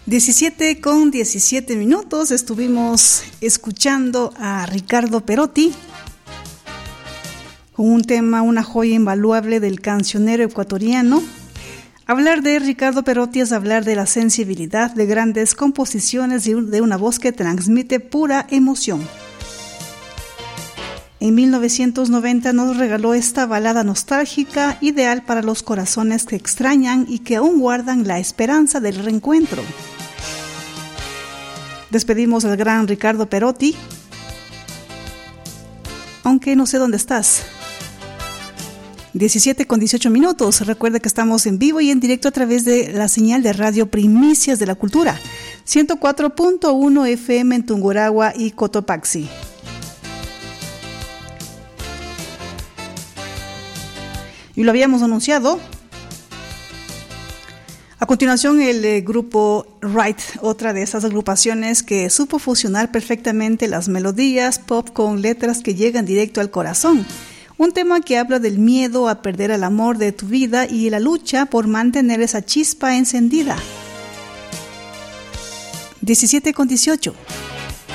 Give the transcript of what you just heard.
17:17 estuvimos escuchando a Ricardo Perotti con un tema, una joya invaluable del cancionero ecuatoriano. Hablar de Ricardo Perotti es hablar de la sensibilidad de grandes composiciones y de una voz que transmite pura emoción. En 1990 nos regaló esta balada nostálgica, ideal para los corazones que extrañan y que aún guardan la esperanza del reencuentro. Despedimos al gran Ricardo Perotti, aunque no sé dónde estás. 17:18. Recuerda que estamos en vivo y en directo a través de la señal de radio Primicias de la Cultura, 104.1 FM en Tungurahua y Cotopaxi. Y lo habíamos anunciado. A continuación, el grupo Right, otra de esas agrupaciones que supo fusionar perfectamente las melodías pop con letras que llegan directo al corazón. Un tema que habla del miedo a perder el amor de tu vida y la lucha por mantener esa chispa encendida. 17:18.